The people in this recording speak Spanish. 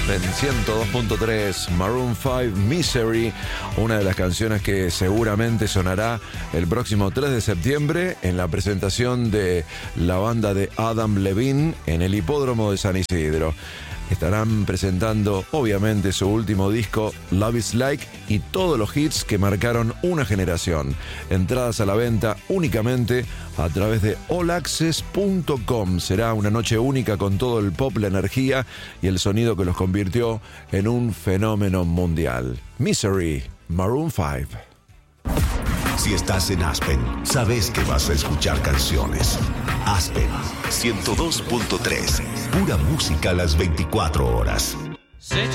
Aspen 102.3, Maroon 5, Misery, una de las canciones que seguramente sonará el próximo 3 de septiembre en la presentación de la banda de Adam Levine en el Hipódromo de San Isidro. Estarán presentando, obviamente, su último disco, Love is Like, y todos los hits que marcaron una generación. Entradas a la venta únicamente a través de allaccess.com. Será una noche única con todo el pop, la energía y el sonido que los convirtió en un fenómeno mundial. Misery, Maroon 5. Si estás en Aspen, sabes que vas a escuchar canciones. Aspen 102.3, pura música a las 24 horas. Said